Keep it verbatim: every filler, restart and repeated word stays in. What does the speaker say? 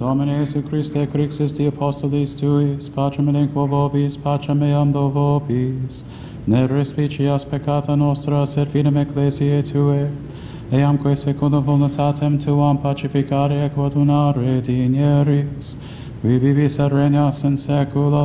Domine Jesu Christe, Crixus de Apostolis Tuis, Patrem et quo vobis, pacem meam do vobis, ne respicias peccata nostra, sed fidem ecclesiae Tuae, eamque secundum voluntatem Tuam pacificare et coordinare digneris, qui vivis et regnas in saecula